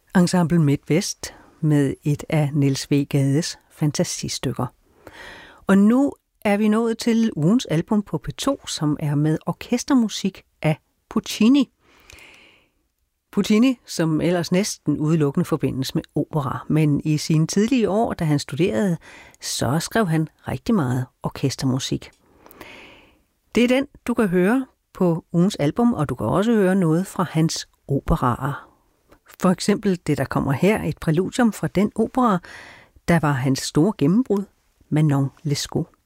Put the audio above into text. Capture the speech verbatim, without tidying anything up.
Ensemble Midtvest med et af Niels W. Gades fantasistykker. Og nu er vi nået til ugens album på P to, som er med orkestermusik af Puccini. Puccini, som ellers næsten udelukkende forbindes med opera, men i sine tidlige år, da han studerede, så skrev han rigtig meget orkestermusik. Det er den, du kan høre på ugens album, og du kan også høre noget fra hans operaer. For eksempel det, der kommer her, et præludium fra den opera, der var hans store gennembrud, Manon Lescaut.